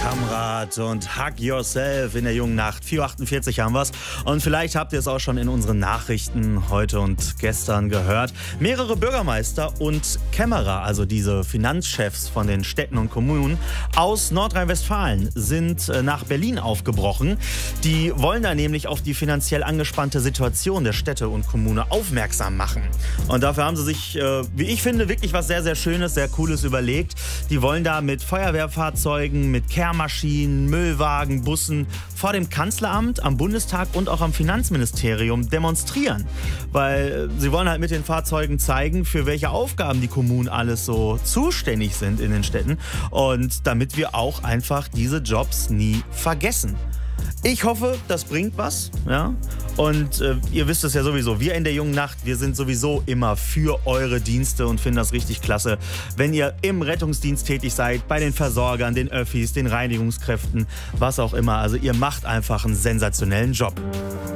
Kamrat und Hug Yourself in der jungen Nacht. 4:48 Uhr haben wir's. Und vielleicht habt ihr es auch schon in unseren Nachrichten heute und gestern gehört. Mehrere Bürgermeister und Kämmerer, also diese Finanzchefs von den Städten und Kommunen aus Nordrhein-Westfalen, sind nach Berlin aufgebrochen. Die wollen da nämlich auf die finanziell angespannte Situation der Städte und Kommune aufmerksam machen. Und dafür haben sie sich, wie ich finde, wirklich was sehr, sehr Schönes, sehr Cooles überlegt. Die wollen da mit Feuerwehrfahrzeugen, mit Kehrmaschinen, Müllwagen, Bussen vor dem Kanzleramt, am Bundestag und auch am Finanzministerium demonstrieren. Weil sie wollen halt mit den Fahrzeugen zeigen, für welche Aufgaben die Kommunen alles so zuständig sind in den Städten. Und damit wir auch einfach diese Jobs nie vergessen. Ich hoffe, das bringt was, ja. Und ihr wisst es ja sowieso, wir in der jungen Nacht, wir sind sowieso immer für eure Dienste und finden das richtig klasse, wenn ihr im Rettungsdienst tätig seid, bei den Versorgern, den Öffis, den Reinigungskräften, was auch immer. Also ihr macht einfach einen sensationellen Job.